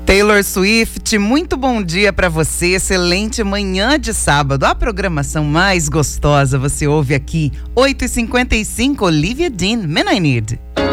Taylor Swift, muito bom dia para você, excelente manhã de sábado. A programação mais gostosa você ouve aqui, 8h55, Olivia Dean, Man I Need.